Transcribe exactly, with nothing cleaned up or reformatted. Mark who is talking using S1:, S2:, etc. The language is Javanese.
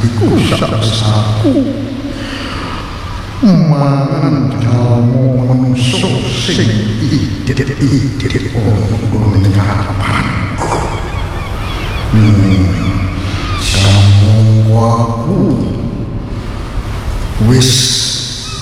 S1: iku sak-saku mangan jamu manusia sing idik-idik ono ning ngarepanku. Hmm, jamu aku wis